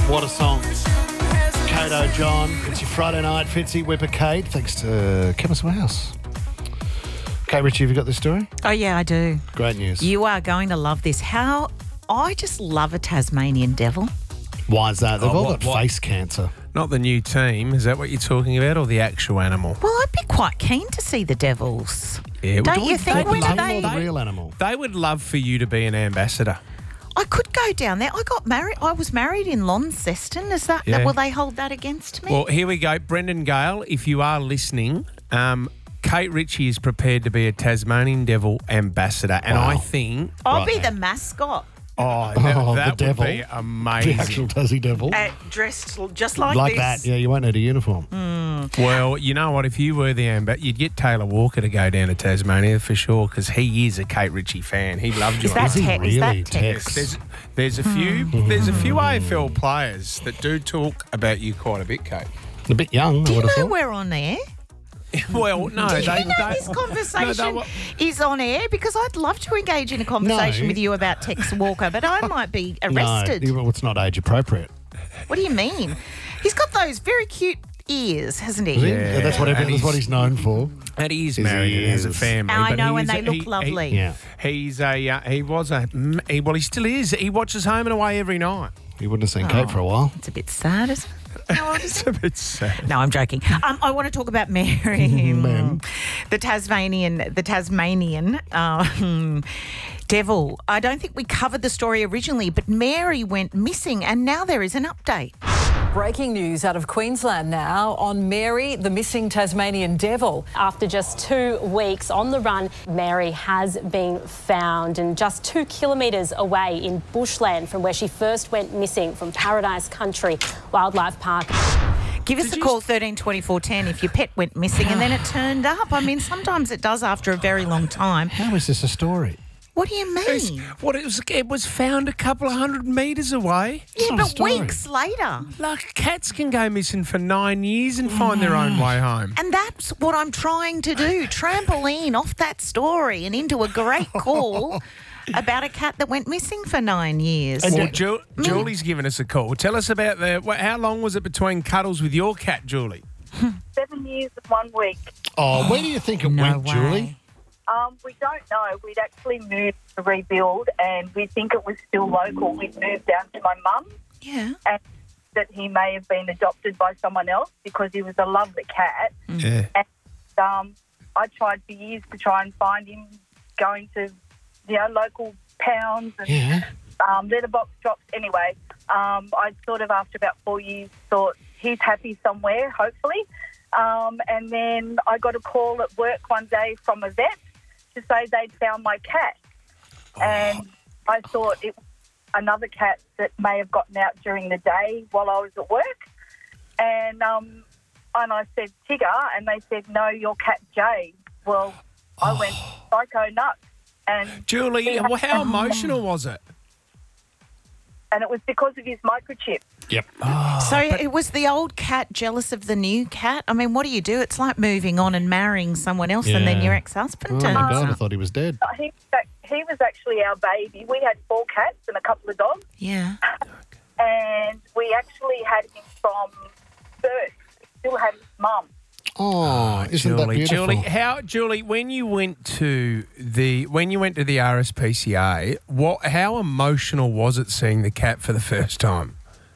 What a song. Kate O'John. It's your Friday night. Fitzy, Whipper, Kate. Thanks to Chemist Warehouse. Kate Ritchie, have you got this story? Oh, yeah, I do. Great news. You are going to love this. I just love a Tasmanian devil. Why is that? They've all got what? face cancer. Not the new team. Is that what you're talking about, or the actual animal? Well, I'd be quite keen to see the devils. Yeah, Don't you think? When are Animal, they? the real animal. They would love for you to be an ambassador. I could go down there. I got married. I was married in Launceston. Is that? Yeah. Will they hold that against me? Well, here we go. Brendan Gale, if you are listening, Kate Ritchie is prepared to be a Tasmanian Devil ambassador. And Wow. I think, I'll be right. the mascot, that the devil. would be The amazing. actual Tassie devil. dressed just like Like this. that. Yeah, you won't need a uniform. Well, you know what? If you were the ambassador, you'd get Taylor Walker to go down to Tasmania for sure, because he is a Kate Ritchie fan. He loved you. Is that Is he Tex? really, Is that Tex? Tex? There's a few AFL players that do talk about you quite a bit, Kate. A bit young, Do I you would have know thought. we're on air? Well, no, Do you know this conversation is on air? Because I'd love to engage in a conversation No. with you about Tex Walker, but I might be arrested. No, it's not age appropriate. What do you mean? He's got those very cute ears, hasn't he? Is he? Yeah, That's what and that's what he's known for. And he is Is married he and has a is. family. I but know, he and is they look lovely. Yeah. He still is. He watches Home and Away every night. You wouldn't have seen Kate for a while. It's a bit sad, isn't it? No, It's a bit sad. No, I'm joking. I want to talk about Mary, the Tasmanian devil. I don't think we covered the story originally, but Mary went missing, and now there is an update. Breaking news out of Queensland now on Mary, the missing Tasmanian devil. After just 2 weeks on the run, Mary has been found and just 2 kilometres away in bushland from where she first went missing from Paradise Country Wildlife Park. Give us a call, 13 24 10, if your pet went missing and then it turned up. I mean, sometimes it does after a very long time. How is this a story? What do you mean? It was found a couple of 100 metres away. Yeah, not a but story. weeks later. Like, cats can go missing for 9 years and find their own way home. And that's what I'm trying to do. Trampoline off that story and into a great call about a cat that went missing for 9 years. Well, Julie's given us a call. Tell us about how long was it between cuddles with your cat, Julie? 7 years and 1 week. Oh, where do you think it No went, way. Julie? We don't know. We'd actually moved to rebuild, and we think it was still local. We'd moved down to my mum, Yeah. and that he may have been adopted by someone else because he was a lovely cat. Yeah. And I tried for years to try and find him, going to local pounds and letterbox shops. Anyway, I sort of after about 4 years thought he's happy somewhere, hopefully. And then I got a call at work one day from a vet to say they'd found my cat. And I thought it was another cat that may have gotten out during the day while I was at work. And I said, Tigger, and they said, no, your cat Jay. Well, I went psycho nuts. And Julie, how emotional was it? and it was because of his microchip. Yep. So it was the old cat jealous of the new cat? I mean, what do you do? It's like moving on and marrying someone else and then Yeah. your ex-husband Oh, turns my God, I up. thought he was dead. He was actually our baby. We had 4 cats and a couple of dogs, Yeah. and we actually had him from birth. We still had his mum. Oh, isn't that beautiful? Julie, when you went to the RSPCA, how emotional was it seeing the cat for the first time?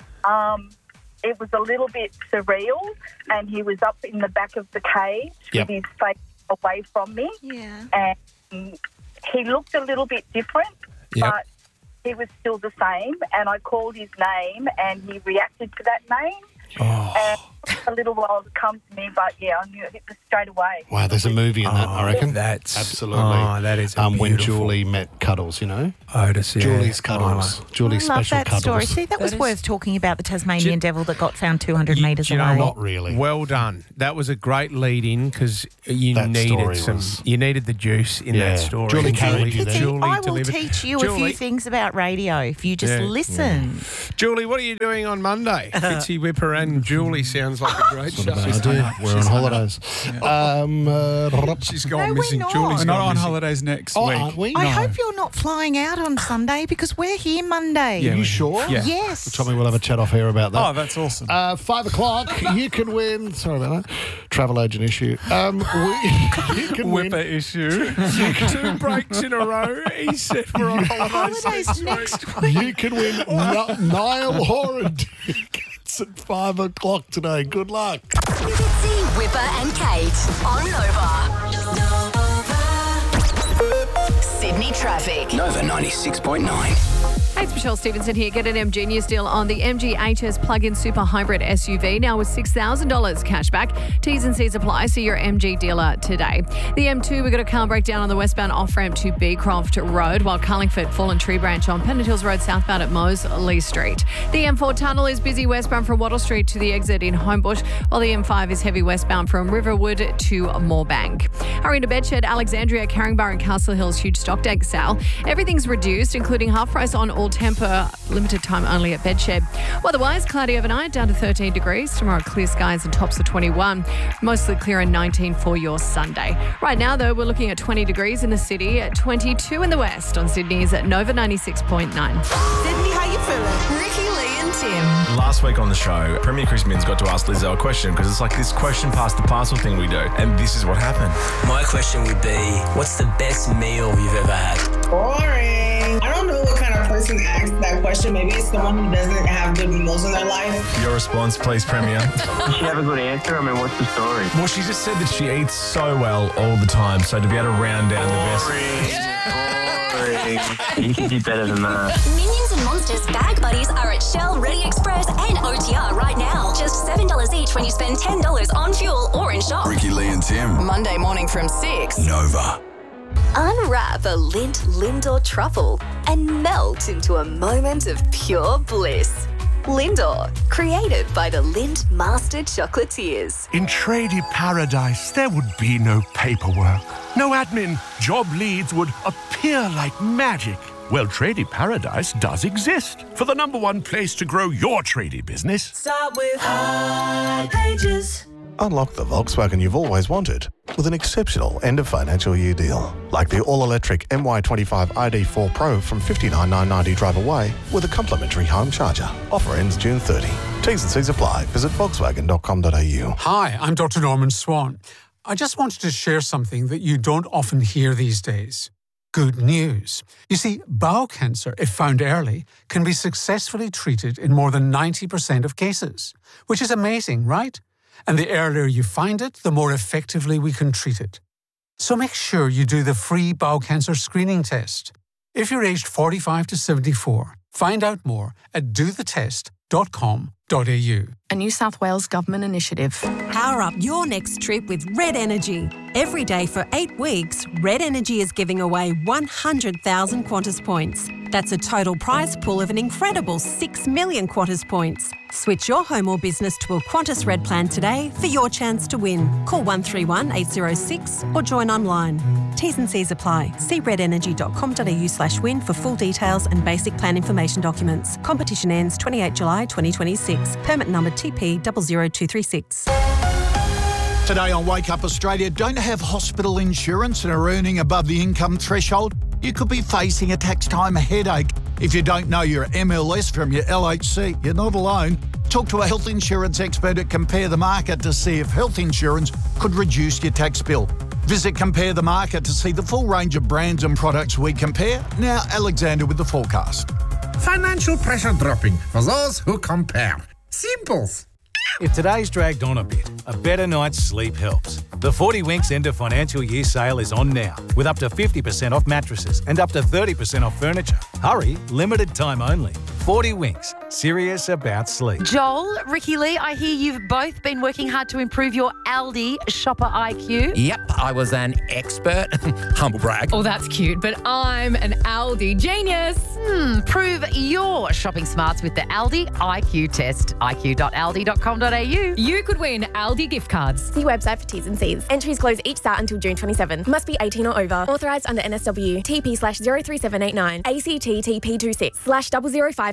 It was a little bit surreal, and he was up in the back of the cage Yep. with his face away from me. Yeah. And he looked a little bit different, Yep. but he was still the same. And I called his name, and he reacted to that name. And it took a little while to come to me, but yeah, I knew it was straight away. Wow, there's a movie in that, I reckon. That's Absolutely. Oh, that is when beautiful. Julie met Cuddles, you know? Otis, yeah. Julie's Cuddles. Julie's I love special that Cuddles. story. See, that was worth talking about, the Tasmanian devil that got found 200 metres Do you away. know what? Not really. Well done. That was a great lead-in because you That story needed the juice in Yeah. that story. Julie And carried you there. Julie I will delivered. teach you a Julie, few things about radio if you just Yeah. listen. Julie, what are you doing on Monday? Fitzy Whipper and Julie sounds like Great Not a bad show. idea. We're on holidays. She's gone No, we're missing. not. Julie's We're not gone on missing. holidays next Oh, week. aren't we? I No. hope you're not flying out on Sunday because we're here Monday. Yeah, Are you we- sure? Yeah. Yes. Tommy, we'll have a chat off here about that. Oh, that's awesome. 5 o'clock, you can win. Sorry about that. Travel agent issue. You can win. Whipper issue. 2 breaks in a row. He said we're on holidays Holidays next week. You can win Niall Horan tickets at 5 o'clock today. Good luck. See Whipper and Kate on Nova. Sydney traffic. Nova 96.9. Hey, it's Michelle Stevenson here. Get an MG news deal on the MG HS plug-in super hybrid SUV now with $6,000 cash back. T's and C's apply. See your MG dealer today. The M2, we got a car breakdown on the westbound off-ramp to Beecroft Road, while Carlingford fallen tree branch on Pennant Hills Road southbound at Moseley Street. The M4 tunnel is busy westbound from Wattle Street to the exit in Homebush, while the M5 is heavy westbound from Riverwood to Moorebank. Hurry into Bedshed, Alexandria, Caringbah and Castle Hills huge stock tank sale. Everything's reduced, including half price on all temper, limited time only at Bedshed. Weatherwise, cloudy overnight, down to 13 degrees. Tomorrow, clear skies and tops of 21. Mostly clear and 19 for your Sunday. Right now, though, we're looking at 20 degrees in the city, at 22 in the west on Sydney's at Nova 96.9. Sydney, how you feeling? Ricky Lee and Tim. Last week on the show, Premier Chris Minns got to ask Lizzo a question because it's like this question past the parcel thing we do. And this is what happened. My question would be, what's the best meal you've ever had? Boring. I don't know what kind of person asked that question. Maybe it's someone who doesn't have good meals in their life. Your response, please, Premier. Does she have a good answer? I mean, what's the story? Well, she just said that she eats so well all the time. So to be able to round down the best. Boring. You can do better than that. Minions and Monsters bag buddies are at Shell, Ready Express and OTR right now. Just $7 each when you spend $10 on fuel or in shop. Ricky Lee and Tim. Monday morning from 6. Nova. Unwrap a Lindt Lindor truffle and melt into a moment of pure bliss. Lindor, created by the Lindt Master Chocolatiers. In tradie paradise, there would be no paperwork, no admin. Job leads would appear like magic. Well, Tradie Paradise does exist for the #1 place to grow your tradie business. Start with Pages. Unlock the Volkswagen you've always wanted with an exceptional end of financial year deal. Like the all-electric MY25 ID4 Pro from $59,990 drive away with a complimentary home charger. Offer ends June 30. T's and C's apply. Visit volkswagen.com.au. Hi, I'm Dr. Norman Swan. I just wanted to share something that you don't often hear these days. Good news. You see, bowel cancer, if found early, can be successfully treated in more than 90% of cases, which is amazing, right? And the earlier you find it, the more effectively we can treat it. So make sure you do the free bowel cancer screening test. If you're aged 45 to 74, find out more at dothetest.com.au. A New South Wales government initiative. Power up your next trip with Red Energy. Every day for 8 weeks, Red Energy is giving away 100,000 Qantas points. That's a total prize pool of an incredible 6 million Qantas points. Switch your home or business to a Qantas Red plan today for your chance to win. Call 131 806 or join online. T's and C's apply. See redenergy.com.au/win for full details and basic plan information documents. Competition ends 28 July 2026. Permit number TP 00236. Today on Wake Up Australia, don't have hospital insurance and are earning above the income threshold? You could be facing a tax time headache. If you don't know your MLS from your LHC, you're not alone. Talk to a health insurance expert at Compare the Market to see if health insurance could reduce your tax bill. Visit Compare the Market to see the full range of brands and products we compare. Now, Alexander with the forecast. Financial pressure dropping for those who compare. Simples. If today's dragged on a bit, a better night's sleep helps. The 40 Winks end of financial year sale is on now, with up to 50% off mattresses and up to 30% off furniture. Hurry, limited time only. 40 Winks, serious about sleep. Joel, Ricky Lee, I hear you've both been working hard to improve your Aldi shopper IQ. Yep, I was an expert. Humble brag. Oh, that's cute, but I'm an Aldi genius. Prove your shopping smarts with the Aldi IQ test. iq.aldi.com.au. You could win Aldi gift cards. See website for T's and C's. Entries close each start until June 27. Must be 18 or over. Authorised under NSW. TP/03789. ACT TP26/005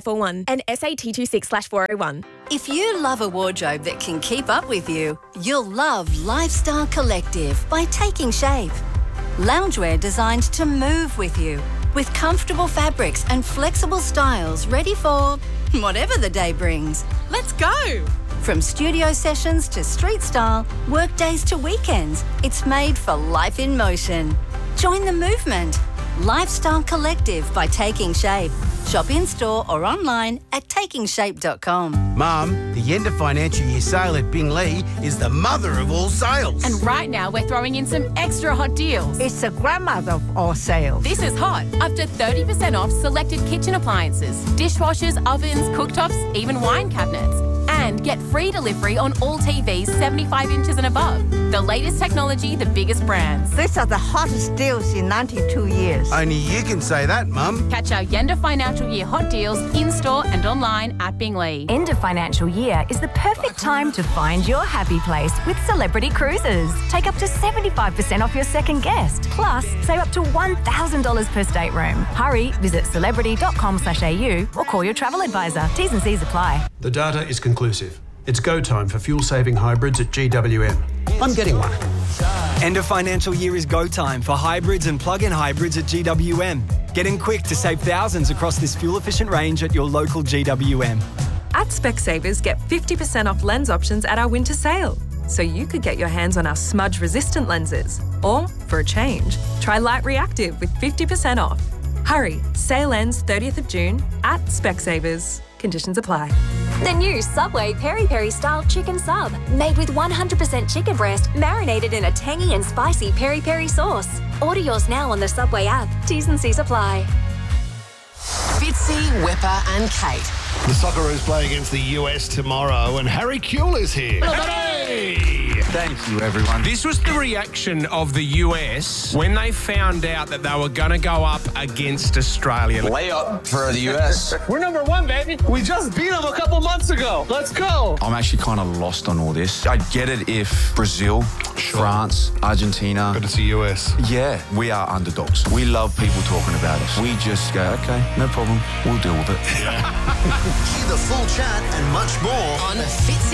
541 and SAT26/401. If you love a wardrobe that can keep up with you, you'll love Lifestyle Collective by Taking Shape. Loungewear designed to move with you, with comfortable fabrics and flexible styles ready for whatever the day brings. Let's go! From studio sessions to street style, work days to weekends, it's made for life in motion. Join the movement. Lifestyle Collective by Taking Shape. Shop in-store or online at takingshape.com. Mum, the end of financial year sale at Binglee is the mother of all sales. And right now we're throwing in some extra hot deals. It's the grandmother of all sales. This is hot. Up to 30% off selected kitchen appliances, dishwashers, ovens, cooktops, even wine cabinets. And get free delivery on all TVs 75 inches and above. The latest technology, the biggest brands. These are the hottest deals in 92 years. Only you can say that, Mum. Catch our end of financial year hot deals in-store and online at Binglee. End of financial year is the perfect time to find your happy place with Celebrity Cruises. Take up to 75% off your second guest. Plus, save up to $1,000 per stateroom. Hurry, visit celebrity.com/au or call your travel advisor. T's and C's apply. The data is conclusive. It's go time for fuel-saving hybrids at GWM. I'm getting one. End of financial year is go time for hybrids and plug-in hybrids at GWM. Get in quick to save thousands across this fuel-efficient range at your local GWM. At Specsavers, get 50% off lens options at our winter sale. So you could get your hands on our smudge-resistant lenses. Or, for a change, try Light Reactive with 50% off. Hurry, sale ends 30th of June at Specsavers. Conditions apply. The new Subway Peri Peri style chicken sub, made with 100% chicken breast, marinated in a tangy and spicy peri peri sauce. Order yours now on the Subway app. T's and C's apply. Fitzy, Wepper and Kate. The Socceroos play against the US tomorrow, and Harry Kuehl is here. Thank you, everyone. This was the reaction of the US when they found out that they were going to go up against Australia. Layup for the US. We're number one, baby. We just beat them a couple months ago. Let's go. I'm actually kind of lost on all this. I get it if Brazil, France, Argentina. But it's the US. Yeah, we are underdogs. We love people talking about us. We just go, okay, no problem. We'll deal with it. Hear the full chat and much more on Fitzy